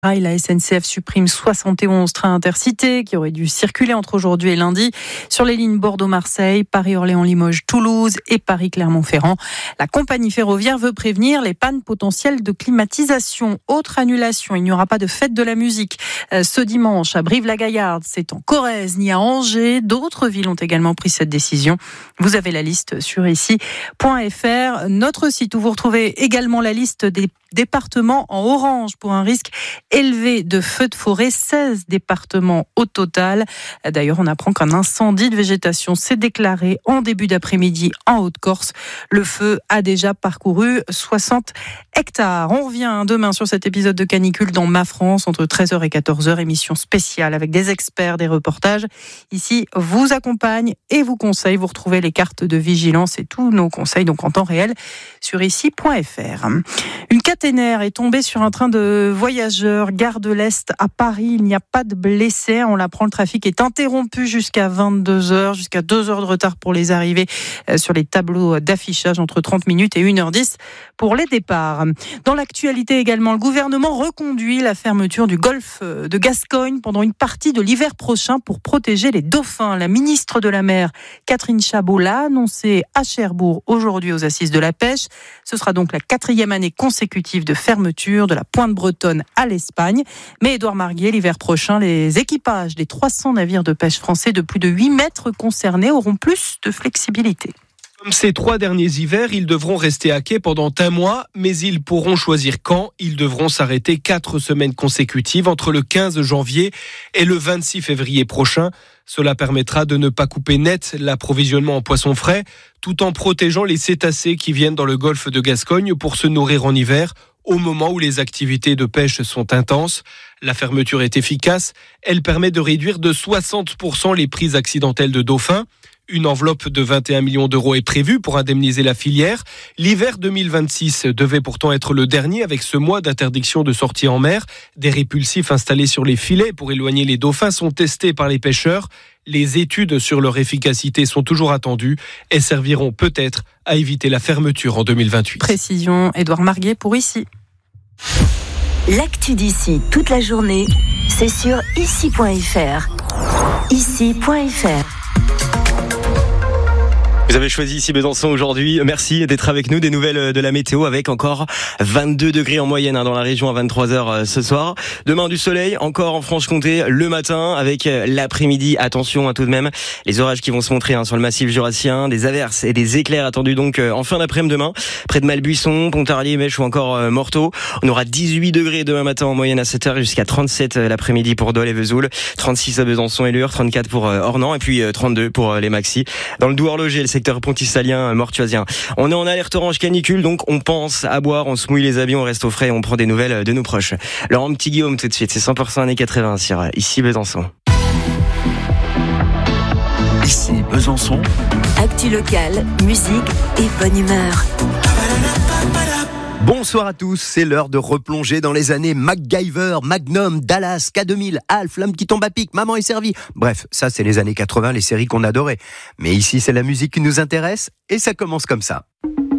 La SNCF supprime 71 trains intercités qui auraient dû circuler entre aujourd'hui et lundi sur les lignes Bordeaux-Marseille, Paris-Orléans-Limoges-Toulouse et Paris-Clermont-Ferrand. La compagnie ferroviaire veut prévenir les pannes potentielles de climatisation. Autre annulation, il n'y aura pas de fête de la musique ce dimanche à Brive-la-Gaillarde. C'est en Corrèze ni à Angers. D'autres villes ont également pris cette décision. Vous avez la liste sur ici.fr, notre site où vous retrouvez également la liste des départements en orange pour un risque élevé de feux de forêt, 16 départements au total. D'ailleurs, on apprend qu'un incendie de végétation s'est déclaré en début d'après-midi en Haute-Corse. Le feu a déjà parcouru 60 hectares. On revient demain sur cet épisode de Canicule dans Ma France entre 13h et 14h, émission spéciale avec des experts, des reportages. Ici, vous accompagne et vous conseille. Vous retrouvez les cartes de vigilance et tous nos conseils donc en temps réel sur ici.fr. Une caténaire est tombée sur un train de voyageurs, gare de l'Est à Paris. Il n'y a pas de blessés. On l'apprend, le trafic est interrompu jusqu'à 22h, jusqu'à 2 heures de retard pour les arrivées sur les tableaux d'affichage entre 30 minutes et 1h10 pour les départs. Dans l'actualité également, le gouvernement reconduit la fermeture du golfe de Gascogne pendant une partie de l'hiver prochain pour protéger les dauphins. La ministre de la Mer, Catherine Chabot, l'a annoncé à Cherbourg aujourd'hui aux Assises de la pêche. Ce sera donc la 4e année consécutive de fermeture de la pointe bretonne à l'Espagne. Mais Édouard Marguet, l'hiver prochain, les équipages des 300 navires de pêche français de plus de 8 mètres concernés auront plus de flexibilité. Comme ces 3 derniers hivers, ils devront rester à quai pendant un mois, mais ils pourront choisir quand. Ils devront s'arrêter 4 semaines consécutives entre le 15 janvier et le 26 février prochain. Cela permettra de ne pas couper net l'approvisionnement en poissons frais, tout en protégeant les cétacés qui viennent dans le golfe de Gascogne pour se nourrir en hiver, au moment où les activités de pêche sont intenses. La fermeture est efficace. Elle permet de réduire de 60% les prises accidentelles de dauphins. Une enveloppe de 21 millions d'euros est prévue pour indemniser la filière. L'hiver 2026 devait pourtant être le dernier avec ce mois d'interdiction de sortie en mer. Des répulsifs installés sur les filets pour éloigner les dauphins sont testés par les pêcheurs. Les études sur leur efficacité sont toujours attendues et serviront peut-être à éviter la fermeture en 2028. Précision, Édouard Marguet pour ici. L'actu d'ici toute la journée, c'est sur ici.fr. Ici.fr. Vous avez choisi ici Besançon aujourd'hui. Merci d'être avec nous. Des nouvelles de la météo avec encore 22 degrés en moyenne dans la région à 23h ce soir. Demain du soleil encore en Franche-Comté le matin avec l'après-midi. Attention tout de même, les orages qui vont se montrer sur le massif jurassien, des averses et des éclairs attendus donc en fin d'après-midi demain près de Malbuisson, Pontarlier, Mèche ou encore Morteau. On aura 18 degrés demain matin en moyenne à 7h jusqu'à 37 l'après-midi pour Dole et Vesoul, 36 à Besançon et Lure, 34 pour Ornans et puis 32 pour les Maxi. Dans le Dour-Horloger, le secteur pontisalien, mortuasien. On est en alerte orange canicule, donc on pense à boire, on se mouille les habits, on reste au frais et on prend des nouvelles de nos proches. Laurent Petit-Guillaume tout de suite, c'est 100% années 80 sur ici Besançon. Ici Besançon. Actu locale, musique et bonne humeur. Bonsoir à tous, c'est l'heure de replonger dans les années MacGyver, Magnum, Dallas, K2000, Alf, L'homme qui tombe à pic, Maman est servie. Bref, ça c'est les années 80, les séries qu'on adorait. Mais ici c'est la musique qui nous intéresse et ça commence comme ça.